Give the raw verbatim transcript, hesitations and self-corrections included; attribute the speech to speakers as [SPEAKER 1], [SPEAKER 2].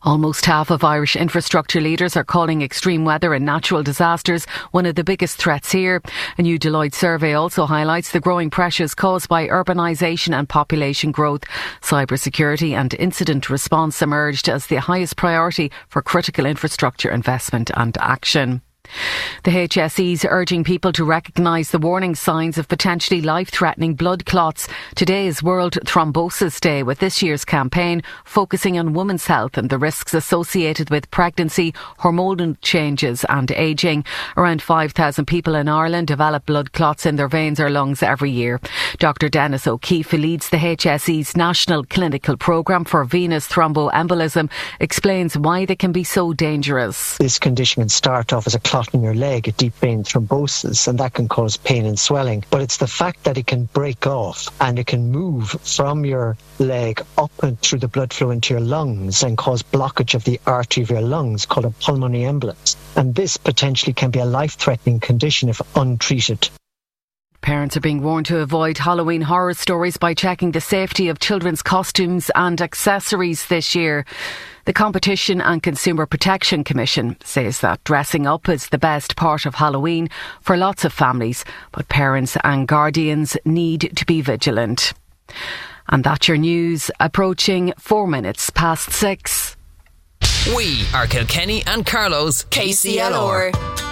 [SPEAKER 1] Almost half of Irish infrastructure leaders are calling extreme weather and natural disasters one of the biggest threats here. A new Deloitte survey also highlights the growing pressures caused by urbanisation and population growth. Cybersecurity and incident response emerged as the highest priority for critical infrastructure investment and action. The H S E is urging people to recognise the warning signs of potentially life-threatening blood clots. Today is World Thrombosis Day, with this year's campaign focusing on women's health and the risks associated with pregnancy, hormonal changes and ageing. Around five thousand people in Ireland develop blood clots in their veins or lungs every year. Doctor Dennis O'Keefe, who leads the H S E's National Clinical Programme for Venous Thromboembolism, explains why they can be so dangerous.
[SPEAKER 2] This condition can start off as a clot in your leg, a deep vein thrombosis, and that can cause pain and swelling. But it's the fact that it can break off and it can move from your leg up and through the blood flow into your lungs and cause blockage of the artery of your lungs, called a pulmonary embolus. And this potentially can be a life-threatening condition if untreated.
[SPEAKER 1] Parents are being warned to avoid Halloween horror stories by checking the safety of children's costumes and accessories this year. The Competition and Consumer Protection Commission says that dressing up is the best part of Halloween for lots of families, but parents and guardians need to be vigilant. And that's your news, approaching four minutes past six.
[SPEAKER 3] We are Kilkenny and Carlow's K C L R.